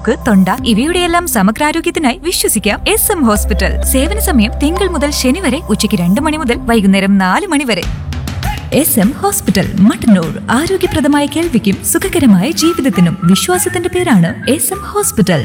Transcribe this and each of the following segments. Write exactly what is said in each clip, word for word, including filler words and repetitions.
മൂക്ക്, തൊണ്ട ഇവയുടെയെല്ലാം സമഗ്രാരോഗ്യത്തിനായി വിശ്വസിക്കാം എസ് എം ഹോസ്പിറ്റൽ. സേവന സമയം തിങ്കൾ മുതൽ ശനി വരെ ഉച്ചയ്ക്ക് രണ്ട് മണി മുതൽ വൈകുന്നേരം നാല് മണി വരെ. S M hospital, Mattannur. ആരോഗ്യപ്രദമായ കേൾവിക്കും സുഖകരമായ ജീവിതത്തിനും വിശ്വാസത്തിന്റെ പേരാണ് S M hospital.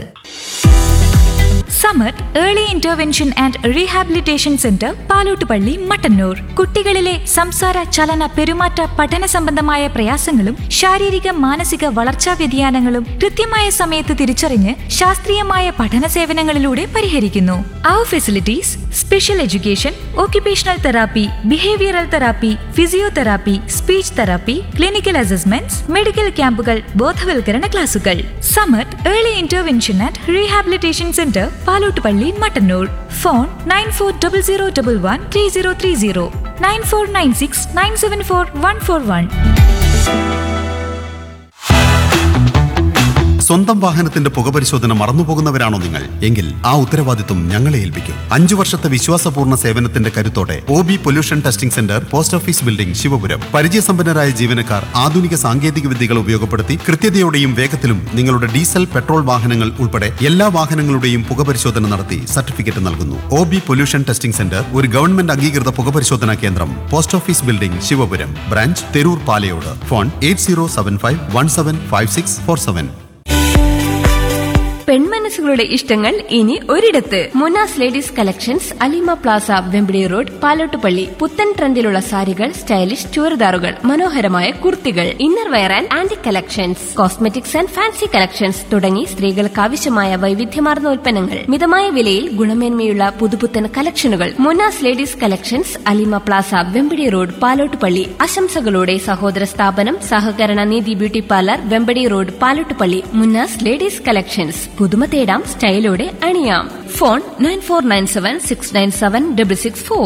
Samar early intervention and rehabilitation centre, Palottupalli, Mattannur. കുട്ടികളിലെ സംസാര, ചലന, പെരുമാറ്റ, പഠന സംബന്ധമായ പ്രയാസങ്ങളും ശാരീരിക മാനസിക വളർച്ചാ വ്യതിയാനങ്ങളും കൃത്യമായ സമയത്ത് തിരിച്ചറിഞ്ഞ് ശാസ്ത്രീയമായ പഠന സേവനങ്ങളിലൂടെ പരിഹരിക്കുന്നു. അവർ facilities: special education, occupational therapy, behavioural therapy, physiotherapy, speech therapy, clinical assessments, medical ക്യാമ്പുകൾ, ബോധവൽക്കരണ ക്ലാസുകൾ. Samar early intervention and rehabilitation centre, Palottupalli, Mattannur. Phone nine four double zero double one three zero three zero, nine four nine six nine seven four one four one. സ്വന്തം വാഹനത്തിന്റെ പുകപരിശോധന മറന്നുപോകുന്നവരാണോ നിങ്ങൾ? എങ്കിൽ ആ ഉത്തരവാദിത്വം ഞങ്ങളെ ഏൽപ്പിക്കും. അഞ്ചു വർഷത്തെ വിശ്വാസപൂർണ്ണ സേവനത്തിന്റെ കരുത്തോടെ O B pollution testing centre, post office building, Sivapuram. പരിചയസമ്പന്നരായ ജീവനക്കാർ ആധുനിക സാങ്കേതിക വിദ്യകൾ ഉപയോഗപ്പെടുത്തി കൃത്യതയോടെയും വേഗത്തിലും നിങ്ങളുടെ ഡീസൽ, പെട്രോൾ വാഹനങ്ങൾ ഉൾപ്പെടെ എല്ലാ വാഹനങ്ങളുടെയും പുകപരിശോധന നടത്തി സർട്ടിഫിക്കറ്റ് നൽകുന്നു. O B pollution testing centre ഒരു ഗവൺമെന്റ് അംഗീകൃത പുകപരിശോധനാ കേന്ദ്രം. Post office building, Sivapuram. Branch Theroor Palayode. Phone eight zero seven five one seven five six four seven. പെൺമനസ്സുകളുടെ ഇഷ്ടങ്ങൾ ഇനി ഒരിടത്ത്. Munas ladies collections, Alima Plaza, Vempidi road, Palottupalli. പുത്തൻ ട്രെൻഡിലുള്ള സാരികൾ, സ്റ്റൈലിഷ് ചുരിദാറുകൾ, മനോഹരമായ കുർത്തികൾ, inner wear and antique collections, cosmetics and fancy collections തുടങ്ങി സ്ത്രീകൾക്ക് ആവശ്യമായ വൈവിധ്യമാർന്ന ഉൽപ്പന്നങ്ങൾ മിതമായ വിലയിൽ ഗുണമേന്മയുള്ള പുതുപുത്തൻ കളക്ഷനുകൾ. Munas ladies collections, Alima Plaza, Vempadi road, Palottupalli. ആശംസകളോടെ സഹോദര സ്ഥാപനം സഹകരണ നീതി beauty parlour, Vempadi road, Palottupalli. Munas ladies collections. പുതുമ തേടാം, സ്റ്റൈലോടെ അണിയാം. Phone nine four nine seven six nine seven double six four.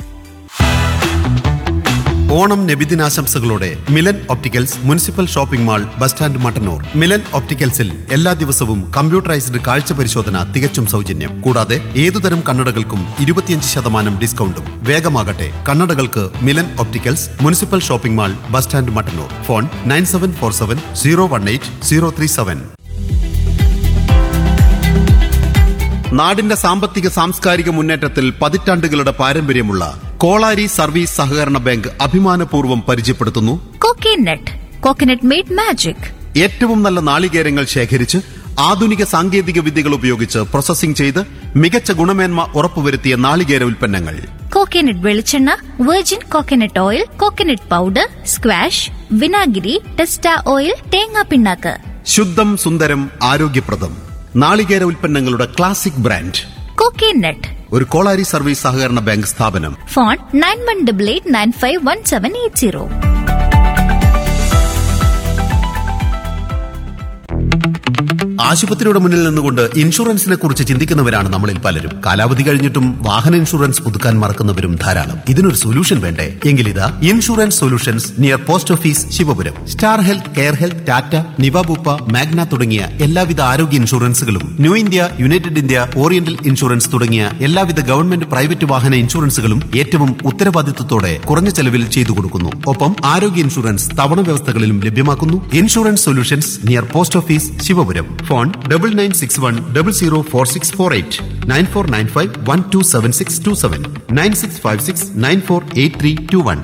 Onam നബിദിനാശംസകളോടെ Milan opticals, municipal shopping mall, bus stand, Mattannur. Milan ഒപ്റ്റിക്കൽസിൽ എല്ലാ ദിവസവും കമ്പ്യൂട്ടറൈസ്ഡ് കാഴ്ച പരിശോധന തികച്ചും സൗജന്യം. കൂടാതെ ഏതുതരം കണ്ണടകൾക്കും ഇരുപത്തിയഞ്ച് ശതമാനം ഡിസ്കൗണ്ടും. വേഗമാകട്ടെ, കണ്ണടകൾക്ക് Milan opticals, municipal shopping mall, bus stand, Mattannur. Phone nine seven four seven zero one eight zero three seven. നാടിന്റെ സാമ്പത്തിക സാംസ്കാരിക മുന്നേറ്റത്തിൽ പതിറ്റാണ്ടുകളുടെ പാരമ്പര്യമുള്ള കോളാരി സർവീസ് സഹകരണ ബാങ്ക് അഭിമാനപൂർവ്വം പരിചയപ്പെടുത്തുന്നു കോക്കനട്ട്. Coconut made magic. ഏറ്റവും നല്ല നാളികേരങ്ങൾ ശേഖരിച്ച് ആധുനിക സാങ്കേതിക വിദ്യകൾ ഉപയോഗിച്ച് പ്രോസസ്സിംഗ് ചെയ്ത് മികച്ച ഗുണമേന്മ ഉറപ്പുവരുത്തിയ നാളികേര ഉൽപ്പന്നങ്ങൾ. കോക്കനട്ട് വെളിച്ചെണ്ണ, virgin coconut oil, coconut powder, squash, വിനാഗിരി, ടെസ്റ്റ ഓയിൽ, തേങ്ങാ പിണ്ണാക്ക്. ശുദ്ധം, സുന്ദരം, ആരോഗ്യപ്രദം നാളികേര ഉൽപ്പന്നങ്ങളുടെ ക്ലാസിക് ബ്രാൻഡ് കോക്കനട്ട്. ഒരു കോളാരി സർവീസ് സഹകരണ ബാങ്ക് സ്ഥാപനം. Phone nine one double eight nine five one seven eight zero. ആശുപത്രിയുടെ മുന്നിൽ നിന്നുകൊണ്ട് ഇൻഷുറൻസിനെ കുറിച്ച് ചിന്തിക്കുന്നവരാണ് നമ്മളിൽ പലരും. കാലാവധി കഴിഞ്ഞിട്ടും വാഹന ഇൻഷുറൻസ് പുതുക്കാൻ മറക്കുന്നവരും ധാരാളം. ഇതിനൊരു സൊല്യൂഷൻ വേണ്ടേ? എങ്കിലിതാ insurance solutions near post office, Sivapuram. Star health, care health, Tata, Niva Bupa, Magna തുടങ്ങിയ എല്ലാവിധ ആരോഗ്യ ഇൻഷുറൻസുകളും, new India, United India, oriental insurance തുടങ്ങിയ എല്ലാവിധ ഗവൺമെന്റ് പ്രൈവറ്റ് വാഹന ഇൻഷുറൻസുകളും ഏറ്റവും ഉത്തരവാദിത്വത്തോടെ കുറഞ്ഞ ചെലവിൽ ചെയ്തു കൊടുക്കുന്നു. ഒപ്പം ആരോഗ്യ ഇൻഷുറൻസ് തവണ വ്യവസ്ഥകളിലും ലഭ്യമാക്കുന്നു. Insurance solutions near post office, Sivapuram. Phone double nine six one double zero four six four eight, nine four nine five one two seven six to seven, nine six five six nine four eight three to one.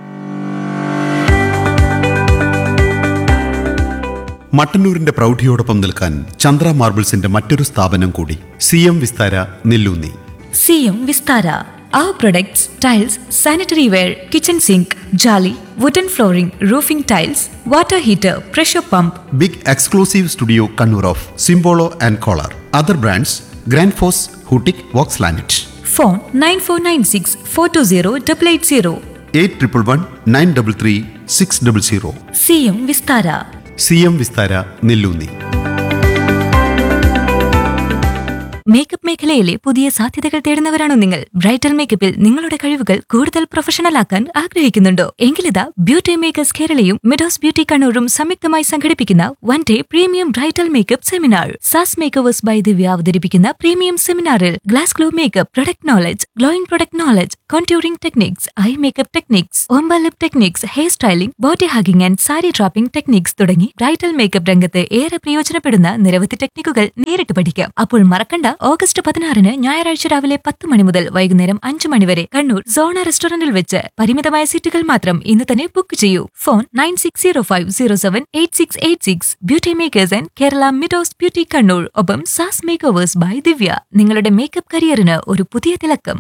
മട്ടന്നൂരിന്റെ പ്രൗഢിയോടൊപ്പം നിൽക്കാൻ ചന്ദ്ര മാർബിൾസിന്റെ മറ്റൊരു സ്ഥാപനം കൂടി, C M Vistara, Nelloonni. C M Vistara. Our products, tiles, sanitary ware, kitchen sink, jolly, wooden flooring, roofing tiles, water heater, pressure pump. Big exclusive studio Kannur of Simbolo and Collar. Other brands Grand Force, Hutik, Vox Lanet. Phone nine four nine six four two zero eight eight zero. eight one one nine three three six zero zero. C M Vistara. C M Vistara, Nelluni. Makeup മേഖല മേഖലയിലെ പുതിയ സാധ്യതകൾ തേടുന്നവരാണോ നിങ്ങൾ? Bridal മേക്കപ്പിൽ നിങ്ങളുടെ കഴിവുകൾ കൂടുതൽ professional ആക്കാൻ ആഗ്രഹിക്കുന്നുണ്ടോ? എങ്കിലിതാ ബ്യൂട്ടി മേക്കേഴ്സ് കേരളയും മിഡോസ് ബ്യൂട്ടി കണ്ണൂരും സംയുക്തമായി സംഘടിപ്പിക്കുന്ന one day premium bridal makeup seminar. SaaS makers by ദിവ്യ അവതരിപ്പിക്കുന്ന പ്രീമിയം സെമിനാറിൽ glass glow makeup, product knowledge, glowing product knowledge, contouring techniques, I makeup techniques, ombre lip techniques, hair styling, body hugging and sari dropping techniques തുടങ്ങി bridal makeup രംഗത്ത് ഏറെ പ്രയോജനപ്പെടുന്ന നിരവധി ടെക്നിക്കുകൾ നേരിട്ട് പഠിക്കാം. അപ്പോൾ മറക്കണ്ട, ഓഗസ്റ്റ് പതിനാറിന് ഞായറാഴ്ച രാവിലെ പത്ത് മണി മുതൽ വൈകുന്നേരം അഞ്ചു മണി വരെ കണ്ണൂർ സോണ റെസ്റ്റോറന്റിൽ വെച്ച്. പരിമിതമായ സീറ്റുകൾ മാത്രം. ഇന്ന് തന്നെ ബുക്ക് ചെയ്യൂ. Phone nine six zero five zero seven eight six eight six. Beauty makers and Kerala Meadows beauty Kannur. ഒപ്പം സാസ് മേക്കേഴ്സ് ബൈ ദിവ്യ. നിങ്ങളുടെ മേക്കപ്പ് കരിയറിന് ഒരു പുതിയ തിളക്കം.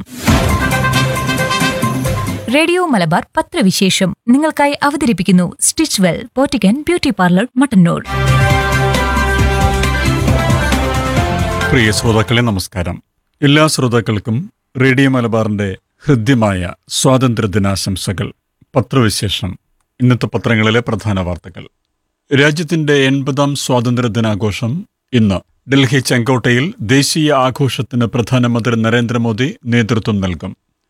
റേഡിയോ മലബാർ പത്രവിശേഷം നിങ്ങൾക്കായി അവതരിപ്പിക്കുന്നു stitch well പോറ്റിക്കൻ beauty parlour Mattannur. പ്രിയ ശ്രോതാക്കളെ നമസ്കാരം. എല്ലാ ശ്രോതാക്കൾക്കും റേഡിയോ മലബാറിന്റെ ഹൃദ്യമായ സ്വാതന്ത്ര്യദിനാശംസകൾ. പത്രവിശേഷം. ഇന്നത്തെ പത്രങ്ങളിലെ പ്രധാന വാർത്തകൾ. രാജ്യത്തിന്റെ എൺപതാം സ്വാതന്ത്ര്യദിനാഘോഷം ഇന്ന്. ഡൽഹി ചെങ്കോട്ടയിൽ ദേശീയ ആഘോഷത്തിന് പ്രധാനമന്ത്രി നരേന്ദ്രമോദി നേതൃത്വം നൽകും.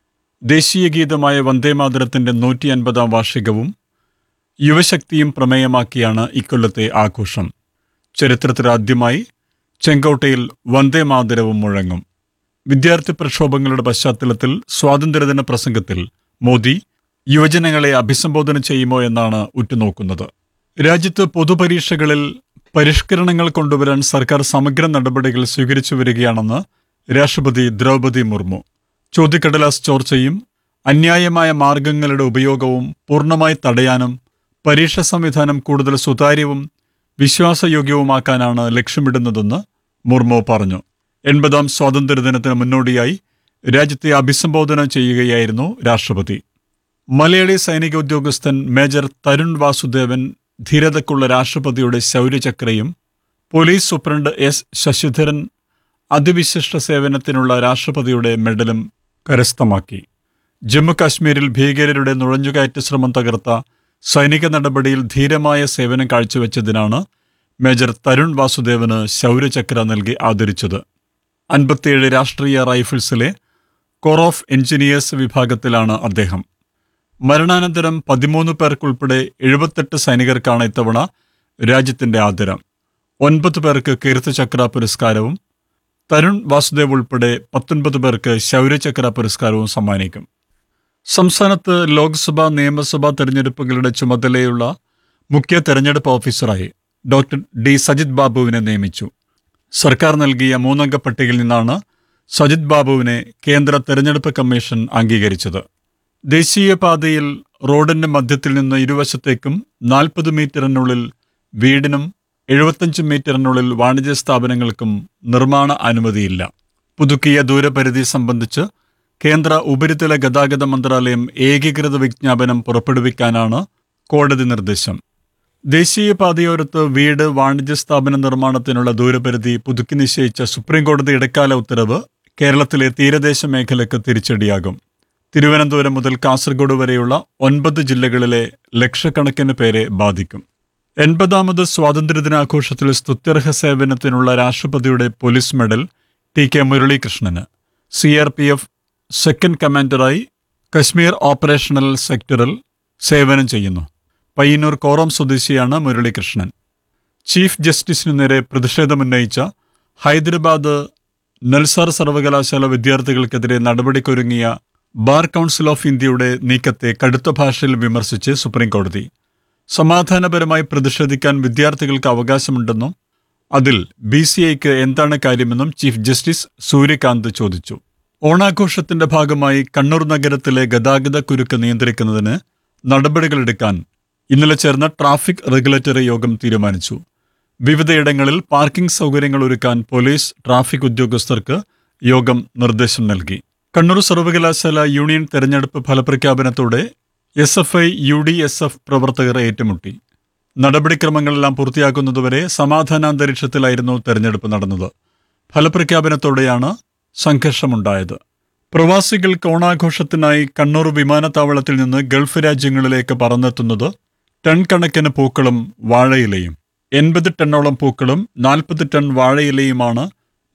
ദേശീയ ഗീതമായ വന്ദേമാതരത്തിന്റെ നൂറ്റി അൻപതാം വാർഷികവും യുവശക്തിയും പ്രമേയമാക്കിയാണ് ഇക്കൊല്ലത്തെ ആഘോഷം. ചരിത്രത്തിലാദ്യമായി ചെങ്കോട്ടയിൽ വന്ദേമാതരവും മുഴങ്ങും. വിദ്യാർത്ഥി പ്രക്ഷോഭങ്ങളുടെ പശ്ചാത്തലത്തിൽ സ്വാതന്ത്ര്യദിന പ്രസംഗത്തിൽ മോദി യുവജനങ്ങളെ അഭിസംബോധന ചെയ്യുമോ എന്നാണ് ഉറ്റുനോക്കുന്നത്. രാജ്യത്ത് പൊതുപരീക്ഷകളിൽ പരിഷ്കരണങ്ങൾ കൊണ്ടുവരാൻ സർക്കാർ സമഗ്ര നടപടികൾ സ്വീകരിച്ചു വരികയാണെന്ന് രാഷ്ട്രപതി ദ്രൗപദി മുർമു. ചോദ്യക്കടലാസ് ചോർച്ചയും അന്യായമായ മാർഗങ്ങളുടെ ഉപയോഗവും പൂർണ്ണമായി തടയാനും പരീക്ഷാ സംവിധാനം കൂടുതൽ സുതാര്യവും വിശ്വാസയോഗ്യവുമാക്കാനാണ് ലക്ഷ്യമിടുന്നതെന്ന് മുർമു പറഞ്ഞു. എൺപതാം സ്വാതന്ത്ര്യദിനത്തിന് മുന്നോടിയായി രാജ്യത്തെ അഭിസംബോധന ചെയ്യുകയായിരുന്നു രാഷ്ട്രപതി. മലയാളി സൈനിക ഉദ്യോഗസ്ഥൻ മേജർ തരുൺ വാസുദേവൻ ധീരതയ്ക്കുള്ള രാഷ്ട്രപതിയുടെ ശൗര്യചക്രയും പോലീസ് സൂപ്രണ്ട് എസ് ശശിധരൻ അതിവിശിഷ്ട സേവനത്തിനുള്ള രാഷ്ട്രപതിയുടെ മെഡലും കരസ്ഥമാക്കി. ജമ്മു കാശ്മീരിൽ ഭീകരരുടെ നുഴഞ്ഞുകയറ്റ ശ്രമം തകർത്ത സൈനിക നടപടിയിൽ ധീരമായ സേവനം കാഴ്ചവെച്ചതിനാണ് മേജർ തരുൺ വാസുദേവന് ശൗര്യചക്ര നൽകി ആദരിച്ചത്. അൻപത്തിയേഴ് രാഷ്ട്രീയ റൈഫിൾസിലെ കോർ ഓഫ് എഞ്ചിനീയേഴ്സ് വിഭാഗത്തിലാണ് അദ്ദേഹം. മരണാനന്തരം പതിമൂന്ന് പേർക്കുൾപ്പെടെ എഴുപത്തെട്ട് സൈനികർക്കാണ് ഇത്തവണ രാജ്യത്തിന്റെ ആദരം. ഒൻപത് പേർക്ക് കീർത്തിചക്ര പുരസ്കാരവും തരുൺ വാസുദേവ് ഉൾപ്പെടെ പത്തൊൻപത് പേർക്ക് ശൗര്യചക്ര പുരസ്കാരവും സമ്മാനിക്കും. സംസ്ഥാനത്ത് ലോക്സഭാ നിയമസഭാ തെരഞ്ഞെടുപ്പുകളുടെ ചുമതലയുള്ള മുഖ്യ തെരഞ്ഞെടുപ്പ് ഓഫീസറായി ഡോക്ടർ ഡി സജിത് ബാബുവിനെ നിയമിച്ചു. സർക്കാർ നൽകിയ മൂന്നംഗ പട്ടികയിൽ നിന്നാണ് സജിത് ബാബുവിനെ കേന്ദ്ര തെരഞ്ഞെടുപ്പ് കമ്മീഷൻ അംഗീകരിച്ചത്. ദേശീയപാതയിൽ റോഡിന്റെ മധ്യത്തിൽ നിന്ന് ഇരുവശത്തേക്കും നാൽപ്പത് മീറ്ററിനുള്ളിൽ വീടിനും എഴുപത്തഞ്ച് മീറ്ററിനുള്ളിൽ വാണിജ്യ സ്ഥാപനങ്ങൾക്കും നിർമ്മാണ അനുമതിയില്ല. പുതുക്കിയ ദൂരപരിധി സംബന്ധിച്ച് കേന്ദ്ര ഉപരിതല ഗതാഗത മന്ത്രാലയം ഏകീകൃത വിജ്ഞാപനം പുറപ്പെടുവിക്കാനാണ് കോടതി നിർദ്ദേശം. ദേശീയപാതയോരത്ത് വീട് വാണിജ്യ സ്ഥാപന നിർമ്മാണത്തിനുള്ള ദൂരപരിധി പുതുക്കി നിശ്ചയിച്ച സുപ്രീംകോടതി ഇടക്കാല ഉത്തരവ് കേരളത്തിലെ തീരദേശ മേഖലയ്ക്ക് തിരിച്ചടിയാകും. തിരുവനന്തപുരം മുതൽ കാസർഗോഡ് വരെയുള്ള ഒൻപത് ജില്ലകളിലെ ലക്ഷക്കണക്കിന് പേരെ ബാധിക്കും. എൺപതാമത് സ്വാതന്ത്ര്യദിനാഘോഷത്തിൽ സ്തുത്യർഹ സേവനത്തിനുള്ള രാഷ്ട്രപതിയുടെ police medal T K മുരളീകൃഷ്ണന്. C R P F second കമാൻഡറായി Kashmir operational സെക്ടറിൽ സേവനം ചെയ്യുന്നു. പയ്യന്നൂർ കോറം സ്വദേശിയാണ് മുരളീകൃഷ്ണൻ. ചീഫ് ജസ്റ്റിസിനു നേരെ പ്രതിഷേധമുന്നയിച്ച ഹൈദരാബാദ് നൽസാർ സർവകലാശാല വിദ്യാർത്ഥികൾക്കെതിരെ നടപടിക്കൊരുങ്ങിയ ബാർ കൗൺസിൽ ഓഫ് ഇന്ത്യയുടെ നീക്കത്തെ കടുത്ത ഭാഷയിൽ വിമർശിച്ച് സുപ്രീംകോടതി. സമാധാനപരമായി പ്രതിഷേധിക്കാൻ വിദ്യാർത്ഥികൾക്ക് അവകാശമുണ്ടെന്നും അതിൽ ബി സി ഐക്ക് എന്താണ് കാര്യമെന്നും ചീഫ് ജസ്റ്റിസ് സൂര്യകാന്ത് ചോദിച്ചു. ഓണാഘോഷത്തിന്റെ ഭാഗമായി കണ്ണൂർ നഗരത്തിലെ ഗതാഗത കുരുക്ക് നിയന്ത്രിക്കുന്നതിന് നടപടികളെടുക്കാൻ ഇന്നലെ ചേർന്ന ട്രാഫിക് റെഗുലേറ്ററി യോഗം തീരുമാനിച്ചു. വിവിധയിടങ്ങളിൽ പാർക്കിംഗ് സൗകര്യങ്ങൾ ഒരുക്കാൻ പോലീസ് ട്രാഫിക് ഉദ്യോഗസ്ഥർക്ക് യോഗം നിർദ്ദേശം നൽകി. കണ്ണൂർ സർവകലാശാല യൂണിയൻ തെരഞ്ഞെടുപ്പ് ഫലപ്രഖ്യാപനത്തോടെ S F I U D S F പ്രവർത്തകർ ഏറ്റുമുട്ടി. നടപടിക്രമങ്ങളെല്ലാം പൂർത്തിയാക്കുന്നതുവരെ സമാധാനാന്തരീക്ഷത്തിലായിരുന്നു തെരഞ്ഞെടുപ്പ് നടന്നത്. ഫലപ്രഖ്യാപനത്തോടെയാണ് സംഘർഷമുണ്ടായത്. പ്രവാസികൾക്ക് ഓണാഘോഷത്തിനായി കണ്ണൂർ വിമാനത്താവളത്തിൽ നിന്ന് ഗൾഫ് രാജ്യങ്ങളിലേക്ക് പറന്നെത്തുന്നത് ടൺ കണക്കിന് പൂക്കളും വാഴയിലയും. എൺപത് ടണ്ണോളം പൂക്കളും നാൽപ്പത് ടൺ വാഴയിലയുമാണ്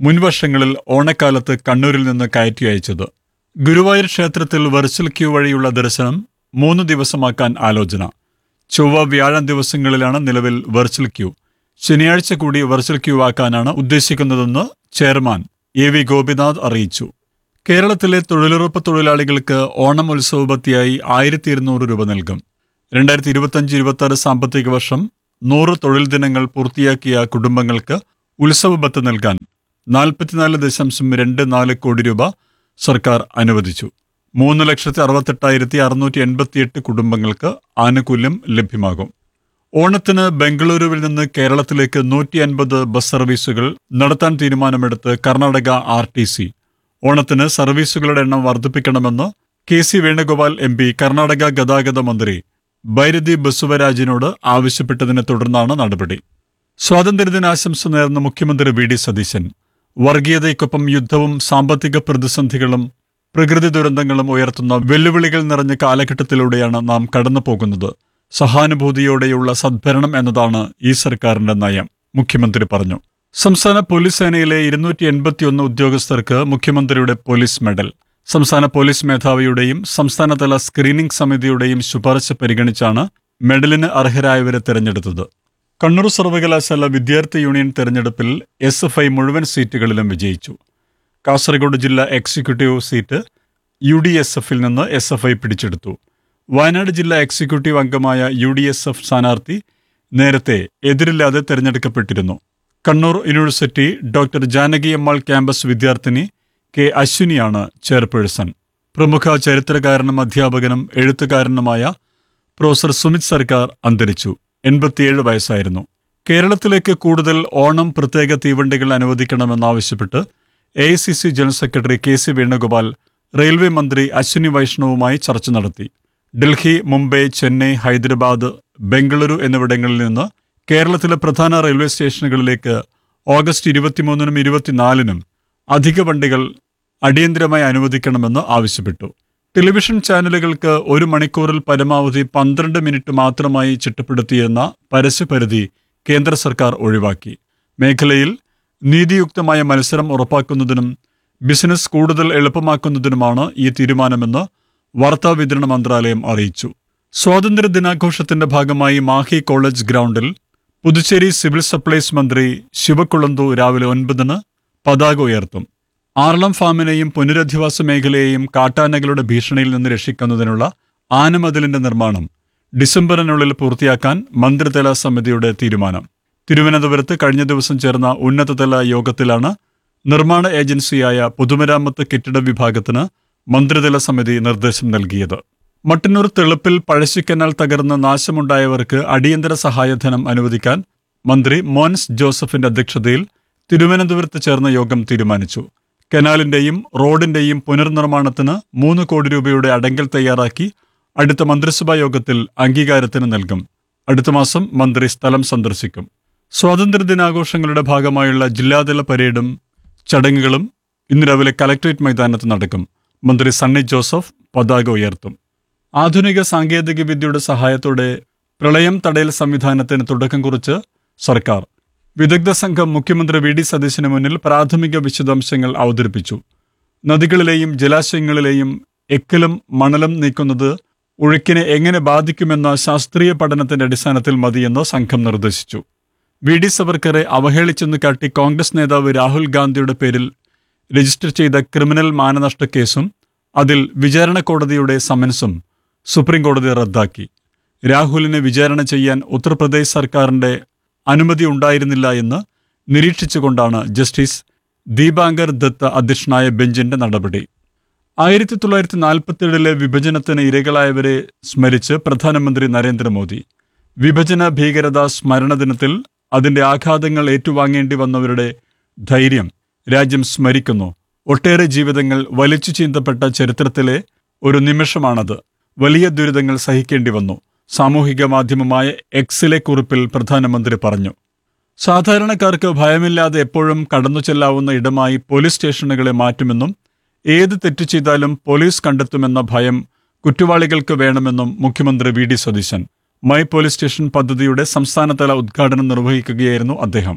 മുൻവർഷങ്ങളിൽ ഓണക്കാലത്ത് കണ്ണൂരിൽ നിന്ന് കയറ്റി അയച്ചത്. ഗുരുവായൂർ ക്ഷേത്രത്തിൽ വെർച്വൽ ക്യൂ വഴിയുള്ള ദർശനം മൂന്ന് ദിവസമാക്കാൻ ആലോചന. ചൊവ്വ വ്യാഴം ദിവസങ്ങളിലാണ് നിലവിൽ വെർച്വൽ ക്യൂ. ശനിയാഴ്ച കൂടി വെർച്വൽ ക്യൂ ആക്കാനാണ് ഉദ്ദേശിക്കുന്നതെന്ന് ചെയർമാൻ എ വി ഗോപിനാഥ് അറിയിച്ചു. കേരളത്തിലെ തൊഴിലുറപ്പ് തൊഴിലാളികൾക്ക് ഓണം ഉത്സവബത്തിയായി ആയിരത്തി ഇരുന്നൂറ് രൂപ നൽകും. രണ്ടായിരത്തി ഇരുപത്തിയഞ്ച് ഇരുപത്തി ആറ് സാമ്പത്തിക വർഷം നൂറ് തൊഴിൽ ദിനങ്ങൾ പൂർത്തിയാക്കിയ കുടുംബങ്ങൾക്ക് ഉത്സവ ബത്ത് നൽകാൻ നാൽപ്പത്തിനാല് ദശാംശം രണ്ട് നാല് കോടി രൂപ സർക്കാർ അനുവദിച്ചു. മൂന്ന് ലക്ഷത്തി അറുപത്തെട്ടായിരത്തി അറുന്നൂറ്റി എൺപത്തിയെട്ട് കുടുംബങ്ങൾക്ക് ആനുകൂല്യം ലഭ്യമാകും. ഓണത്തിന് ബംഗളൂരുവിൽ നിന്ന് കേരളത്തിലേക്ക് നൂറ്റി അൻപത് ബസ് സർവീസുകൾ നടത്താൻ തീരുമാനമെടുത്ത് കർണാടക ആർ ടി സി. ഓണത്തിന് സർവീസുകളുടെ എണ്ണം വർദ്ധിപ്പിക്കണമെന്ന് K C Venugopal M P Karnataka ഗതാഗത മന്ത്രി ബൈരതി ബസുവരാജിനോട് ആവശ്യപ്പെട്ടതിനെ തുടർന്നാണ് നടപടി. സ്വാതന്ത്ര്യദിനാശംസ നേർന്ന മുഖ്യമന്ത്രി വി ഡി സതീശൻ വർഗീയതയ്ക്കൊപ്പം യുദ്ധവും സാമ്പത്തിക പ്രതിസന്ധികളും പ്രകൃതി ദുരന്തങ്ങളും ഉയർത്തുന്ന വെല്ലുവിളികൾ നിറഞ്ഞ കാലഘട്ടത്തിലൂടെയാണ് നാം കടന്നു പോകുന്നത്. സഹാനുഭൂതിയോടെയുള്ള സദ്ഭരണം എന്നതാണ് ഈ സർക്കാരിന്റെ നയം, മുഖ്യമന്ത്രി പറഞ്ഞു. സംസ്ഥാന പോലീസ് സേനയിലെ ഇരുന്നൂറ്റി എൺപത്തിയൊന്ന് ഉദ്യോഗസ്ഥർക്ക് മുഖ്യമന്ത്രിയുടെ പോലീസ് മെഡൽ. സംസ്ഥാന പോലീസ് മേധാവിയുടെയും സംസ്ഥാനതല സ്ക്രീനിംഗ് സമിതിയുടെയും ശുപാർശ പരിഗണിച്ചാണ് മെഡലിന് അർഹരായവരെ തെരഞ്ഞെടുത്തത്. കണ്ണൂർ സർവകലാശാല വിദ്യാർത്ഥി യൂണിയൻ തെരഞ്ഞെടുപ്പിൽ എസ് എഫ് ഐ മുഴുവൻ സീറ്റുകളിലും വിജയിച്ചു. കാസർഗോഡ് ജില്ലാ executive seat U D S എഫിൽ നിന്ന് എസ് എഫ് ഐ പിടിച്ചെടുത്തു. വയനാട് ജില്ലാ എക്സിക്യൂട്ടീവ് അംഗമായ യു ഡി എസ് എഫ് സ്ഥാനാർത്ഥി നേരത്തെ എതിരില്ലാതെ തെരഞ്ഞെടുക്കപ്പെട്ടിരുന്നു. Kannur university doctor Janaki Ammal campus വിദ്യാർത്ഥിനി കെ അശ്വിനിയാണ് ചെയർപേഴ്സൺ. പ്രമുഖ ചരിത്രകാരനും അധ്യാപകനും എഴുത്തുകാരനുമായ പ്രൊഫസർ സുമിത് സർക്കാർ അന്തരിച്ചു. എൺപത്തിയേഴ് വയസ്സായിരുന്നു. കേരളത്തിലേക്ക് കൂടുതൽ ഓണം പ്രത്യേക തീവണ്ടികൾ അനുവദിക്കണമെന്നാവശ്യപ്പെട്ട് A I C C general secretary K C Venugopal railway മന്ത്രി അശ്വിനി വൈഷ്ണവുമായി ചർച്ച നടത്തി. ഡൽഹി, മുംബൈ, ചെന്നൈ, ഹൈദരാബാദ്, ബംഗളൂരു എന്നിവിടങ്ങളിൽ നിന്ന് കേരളത്തിലെ പ്രധാന റെയിൽവേ സ്റ്റേഷനുകളിലേക്ക് ഓഗസ്റ്റ് ഇരുപത്തിമൂന്നിനും ഇരുപത്തിനാലിനും അധിക വണ്ടികൾ അടിയന്തരമായി അനുവദിക്കണമെന്ന് ആവശ്യപ്പെട്ടു. ടെലിവിഷൻ ചാനലുകൾക്ക് ഒരു മണിക്കൂറിൽ പരമാവധി പന്ത്രണ്ട് മിനിറ്റ് മാത്രമായി ചിട്ടപ്പെടുത്തിയിരുന്ന പരസ്യപരിധി കേന്ദ്ര സർക്കാർ ഒഴിവാക്കി. മേഖലയിൽ നീതിയുക്തമായ മത്സരം ഉറപ്പാക്കുന്നതിനും ബിസിനസ് കൂടുതൽ എളുപ്പമാക്കുന്നതിനുമാണ് ഈ തീരുമാനമെന്ന് വാർത്താവിതരണ മന്ത്രാലയം അറിയിച്ചു. സ്വാതന്ത്ര്യ ദിനാഘോഷത്തിന്റെ ഭാഗമായി മാഹി കോളേജ് ഗ്രൗണ്ടിൽ പുതുച്ചേരി സിവിൽ സപ്ലൈസ് മന്ത്രി ശിവക്കുളന്തു രാവിലെ ഒൻപതിന് പതാക ഉയർത്തും. ആറളം ഫാമിനെയും പുനരധിവാസ മേഖലയെയും കാട്ടാനകളുടെ ഭീഷണിയിൽ നിന്ന് രക്ഷിക്കുന്നതിനുള്ള ആനമതിലിന്റെ നിർമ്മാണം ഡിസംബറിനുള്ളിൽ പൂർത്തിയാക്കാൻ മന്ത്രിതല സമിതിയുടെ തീരുമാനം. തിരുവനന്തപുരത്ത് കഴിഞ്ഞ ദിവസം ചേർന്ന ഉന്നതതല യോഗത്തിലാണ് നിർമ്മാണ ഏജൻസിയായ പൊതുമരാമത്ത് കെട്ടിട വിഭാഗത്തിന് മന്ത്രിതല സമിതി നിർദ്ദേശം നൽകിയത്. മട്ടന്നൂർ തെളുപ്പിൽ പഴശ്ശിക്കനാൽ തകർന്ന് നാശമുണ്ടായവർക്ക് അടിയന്തര സഹായധനം അനുവദിക്കാൻ മന്ത്രി മോൻസ് ജോസഫിന്റെ അധ്യക്ഷതയിൽ തിരുവനന്തപുരത്ത് ചേർന്ന യോഗം തീരുമാനിച്ചു. കനാലിന്റെയും റോഡിന്റെയും പുനർനിർമ്മാണത്തിന് മൂന്ന് കോടി രൂപയുടെ അടങ്കൽ തയ്യാറാക്കി അടുത്ത മന്ത്രിസഭാ യോഗത്തിൽ അംഗീകാരത്തിന് നൽകും. അടുത്ത മാസം മന്ത്രി സ്ഥലം സന്ദർശിക്കും. സ്വാതന്ത്ര്യദിനാഘോഷങ്ങളുടെ ഭാഗമായുള്ള ജില്ലാതല പരേഡും ചടങ്ങുകളും ഇന്ന് രാവിലെ കലക്ട്രേറ്റ് മൈതാനത്ത് നടക്കും. മന്ത്രി സണ്ണി ജോസഫ് പതാക ഉയർത്തും. ആധുനിക സാങ്കേതിക വിദ്യയുടെ സഹായത്തോടെ പ്രളയം തടയൽ സംവിധാനത്തിന് തുടക്കം കുറിച്ച് സർക്കാർ. വിദഗ്ധ സംഘം മുഖ്യമന്ത്രി വി ഡി സതീശന് മുന്നിൽ പ്രാഥമിക വിശദാംശങ്ങൾ അവതരിപ്പിച്ചു. നദികളിലെയും ജലാശയങ്ങളിലെയും എക്കലും മണലും നീക്കുന്നത് ഒഴുക്കിനെ എങ്ങനെ ബാധിക്കുമെന്ന ശാസ്ത്രീയ പഠനത്തിന്റെ അടിസ്ഥാനത്തിൽ മതിയെന്ന് സംഘം നിർദ്ദേശിച്ചു. വി ഡി സവർക്കറെ അവഹേളിച്ചെന്ന് കാട്ടി കോൺഗ്രസ് നേതാവ് രാഹുൽ ഗാന്ധിയുടെ പേരിൽ രജിസ്റ്റർ ചെയ്ത ക്രിമിനൽ മാനനഷ്ട കേസും അതിൽ വിചാരണ കോടതിയുടെ സമൻസും സുപ്രീംകോടതി റദ്ദാക്കി. രാഹുലിനെ വിചാരണ ചെയ്യാൻ ഉത്തർപ്രദേശ് സർക്കാരിന്റെ അനുമതി ഉണ്ടായിരുന്നില്ല എന്ന് നിരീക്ഷിച്ചുകൊണ്ടാണ് ജസ്റ്റിസ് ദീപാങ്കർ ദത്ത അധ്യക്ഷനായ ബെഞ്ചിന്റെ നടപടി. ആയിരത്തി തൊള്ളായിരത്തി നാൽപ്പത്തിയേഴിലെ വിഭജനത്തിന് ഇരകളായവരെ സ്മരിച്ച് പ്രധാനമന്ത്രി നരേന്ദ്രമോദി. വിഭജന ഭീകരതാ സ്മരണ ദിനത്തിൽ അതിന്റെ ആഘാതങ്ങൾ ഏറ്റുവാങ്ങേണ്ടി വന്നവരുടെ ധൈര്യം രാജ്യം സ്മരിക്കുന്നു. ഒട്ടേറെ ജീവിതങ്ങൾ വലിച്ചു ചീന്തപ്പെട്ട ചരിത്രത്തിലെ ഒരു നിമിഷമാണത്. വലിയ ദുരിതങ്ങൾ സഹിക്കേണ്ടി വന്നു. സാമൂഹിക മാധ്യമമായ എക്സിലെ കുറിപ്പിൽ പ്രധാനമന്ത്രി പറഞ്ഞു. സാധാരണക്കാർക്ക് ഭയമില്ലാതെ എപ്പോഴും കടന്നു ചെല്ലാവുന്ന ഇടമായി പോലീസ് സ്റ്റേഷനുകളെ മാറ്റുമെന്നും ഏത് തെറ്റ് ചെയ്താലും പോലീസ് കണ്ടെത്തുമെന്ന ഭയം കുറ്റവാളികൾക്ക് വേണമെന്നും മുഖ്യമന്ത്രി V D Satheesan my police station പദ്ധതിയുടെ സംസ്ഥാനതല ഉദ്ഘാടനം നിർവഹിക്കുകയായിരുന്നു അദ്ദേഹം.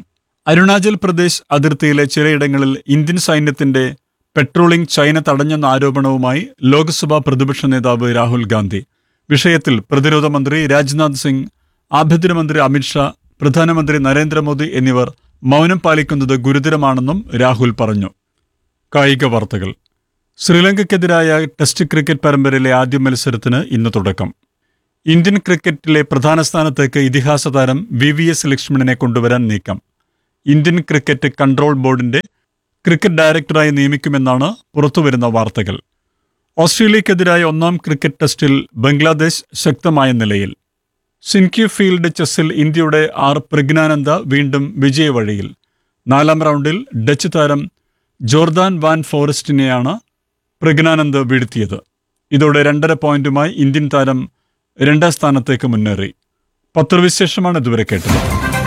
അരുണാചൽ പ്രദേശ് അതിർത്തിയിലെ ചിലയിടങ്ങളിൽ ഇന്ത്യൻ സൈന്യത്തിന്റെ പെട്രോളിംഗ് ചൈന തടഞ്ഞെന്ന ആരോപണവുമായി ലോക്സഭാ പ്രതിപക്ഷ നേതാവ് രാഹുൽ ഗാന്ധി. വിഷയത്തിൽ പ്രതിരോധ മന്ത്രി രാജ്നാഥ് സിംഗ്, ആഭ്യന്തരമന്ത്രി അമിത്ഷാ, പ്രധാനമന്ത്രി നരേന്ദ്രമോദി എന്നിവർ മൗനം പാലിക്കുന്നത് ഗുരുതരമാണെന്നും രാഹുൽ പറഞ്ഞു. കായിക വാർത്തകൾ. ശ്രീലങ്കയ്ക്കെതിരായ ടെസ്റ്റ് ക്രിക്കറ്റ് പരമ്പരയിലെ ആദ്യ മത്സരത്തിന് ഇന്ന് തുടക്കം. ഇന്ത്യൻ ക്രിക്കറ്റിലെ പ്രധാന സ്ഥാനത്തേക്ക് ഇതിഹാസ താരം വി വി എസ് ലക്ഷ്മണനെ കൊണ്ടുവരാൻ നീക്കം. ഇന്ത്യൻ ക്രിക്കറ്റ് കൺട്രോൾ ബോർഡിന്റെ ക്രിക്കറ്റ് ഡയറക്ടറായി നിയമിക്കുമെന്നാണ് പുറത്തുവരുന്ന വാർത്തകൾ. ഓസ്ട്രേലിയക്കെതിരായ ഒന്നാം ക്രിക്കറ്റ് ടെസ്റ്റിൽ ബംഗ്ലാദേശ് ശക്തമായ നിലയിൽ. സിൻക്യൂ ഫീൽഡ് ചെസ്സിൽ ഇന്ത്യയുടെ ആർ പ്രജ്ഞാനന്ദ വീണ്ടും വിജയവഴിയിൽ. നാലാം റൗണ്ടിൽ ഡച്ച് താരം ജോർദാൻ വാൻ ഫോറസ്റ്റിനെയാണ് പ്രജ്ഞാനന്ദ വീഴ്ത്തിയത്. ഇതോടെ രണ്ടര പോയിന്റുമായി ഇന്ത്യൻ താരം രണ്ടാം സ്ഥാനത്തേക്ക് മുന്നേറി. പത്രവിശേഷമാണ് ഇതുവരെ കേട്ടത്.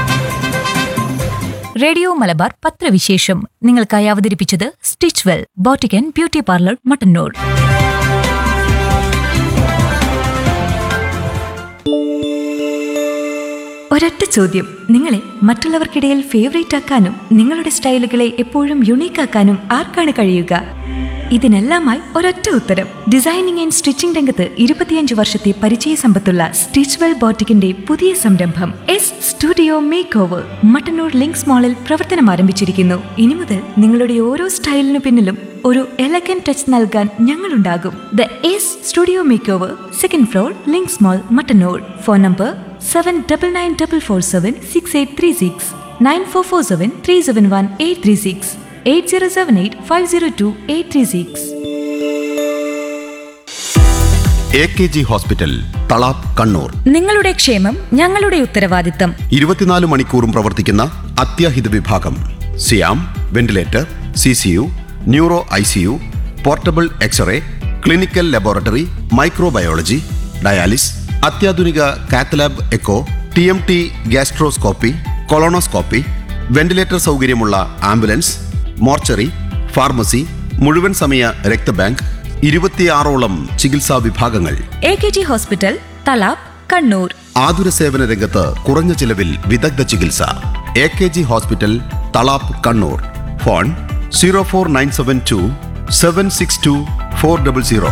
റേഡിയോ മലബാർ പത്രവിശേഷം നിങ്ങൾക്കായി അവതരിപ്പിച്ചത് stitch well boutique and beauty parlour Mattannur. ഒരൊറ്റ ചോദ്യം, നിങ്ങളെ മറ്റുള്ളവർക്കിടയിൽ ഫേവറേറ്റ് ആക്കാനും നിങ്ങളുടെ സ്റ്റൈലുകളെ എപ്പോഴും യുണീക്ക് ആക്കാനും ആർക്കാണ് കഴിയുക? ഇതിനെല്ലാമായി ഒരൊറ്റ ഉത്തരം. ഡിസൈനിങ് ആൻഡ് സ്റ്റിച്ചിംഗ് രംഗത്ത് ഇരുപത്തിയഞ്ച് വർഷത്തെ പരിചയ സമ്പത്തുള്ള സ്റ്റിച്ച് വെൽ ബോട്ടിക്കിന്റെ പുതിയ സംരംഭം S studio make over Mattannur links മാളിൽ പ്രവർത്തനം ആരംഭിച്ചിരിക്കുന്നു. ഇനി മുതൽ നിങ്ങളുടെ ഓരോ സ്റ്റൈലിനു പിന്നിലും ഒരു എലഗന്റ് ടച്ച് നൽകാൻ ഞങ്ങളുണ്ടാകും. The S studio make over, second floor, links mall, Mattannur. Phone number seven double nine double four seven six eight three six, nine four four seven three seven one eight three six, eight zero seven eight five zero to eight three six. A K G hospital, Thalap, Kannur. നിങ്ങളുടെ ക്ഷേമം ഞങ്ങളുടെ ഉത്തരവാദിത്തം. ഇരുപത്തിനാല് മണിക്കൂറും പ്രവർത്തിക്കുന്ന അത്യാഹിത വിഭാഗം. സിയാം, ventilator, C C U, neuro I C U, portable x-ray, clinical laboratory, microbiology, dialysis, അത്യാധുനിക cath lab echo, T M T, gastroscopy, colonoscopy, ventilator സൗകര്യമുള്ള ആംബുലൻസ്, മോർച്ചറി, ഫാർമസി, മുഴുവൻ സമയ രക്തബാങ്ക്, ഇരുപത്തിയാറോളം ചികിത്സാ വിഭാഗങ്ങൾ. A K G hospital, Thalap, Kannur. ആതുര സേവന രംഗത്ത് കുറഞ്ഞ ചിലവിൽ വിദഗ്ധ ചികിത്സ. A K G hospital, Thalap, Kannur. Phone zero four nine seven to seven six to four double zero.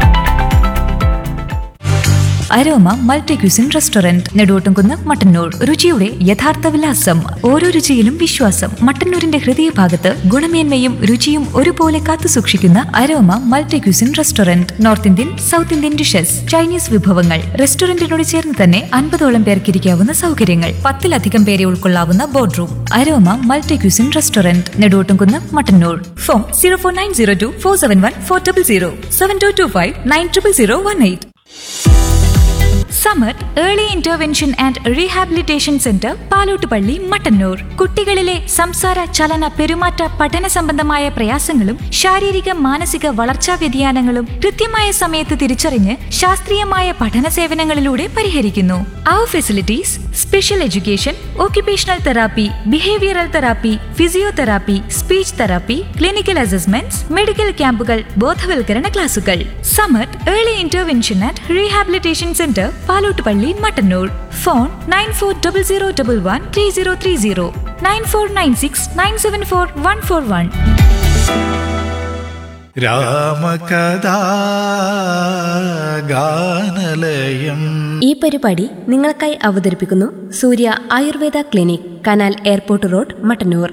Aroma multi cuisine restaurant, Neduvottumkunnu, Mattannur. രുചിയുടെ യഥാർത്ഥ വിലാസം, ഓരോ രുചിയിലും വിശ്വാസം. മട്ടന്നൂരിന്റെ ഹൃദയഭാഗത്ത് ഗുണമേന്മയും രുചിയും ഒരുപോലെ കാത്തുസൂക്ഷിക്കുന്ന aroma multi cuisine restaurant. North Indian, south Indian dishes, Chinese വിഭവങ്ങൾ. റെസ്റ്റോറന്റിനോട് ചേർന്ന് തന്നെ അൻപതോളം പേർക്ക് ഇരിക്കാവുന്ന സൗകര്യങ്ങൾ. പത്തിലധികം പേരെ ഉൾക്കൊള്ളാവുന്ന board room. Aroma multi cuisine restaurant, Neduvottumkunnu, Mattannur. Phone zero four nine zero to four seven one four double zero, seven to to five nine triple zero one eight. Samath early intervention and rehabilitation centre, Palottupalli, Mattannur. കുട്ടികളിലെ സംസാര, ചലന, പെരുമാറ്റ, പഠന സംബന്ധമായ പ്രയാസങ്ങളും ശാരീരിക മാനസിക വളർച്ചാ വ്യതിയാനങ്ങളും കൃത്യമായ സമയത്ത് തിരിച്ചറിഞ്ഞ് ശാസ്ത്രീയമായ പഠന സേവനങ്ങളിലൂടെ പരിഹരിക്കുന്നു. അവർ facilities: special education, occupational therapy, behavioural therapy, physiotherapy, speech therapy, clinical assessments, medical ക്യാമ്പുകൾ, ബോധവൽക്കരണ ക്ലാസുകൾ. Samath early intervention and rehabilitation centre, Palottupalli, Mattannur. Phone nine four double zero double one three zero three zero, nine four nine six nine seven four one four one. രാമകഥാ ഗാനലയം. ഈ പരിപാടി നിങ്ങൾക്കായി അവതരിപ്പിക്കുന്നു സൂര്യ Ayurveda clinic, canal airport road, Mattannur.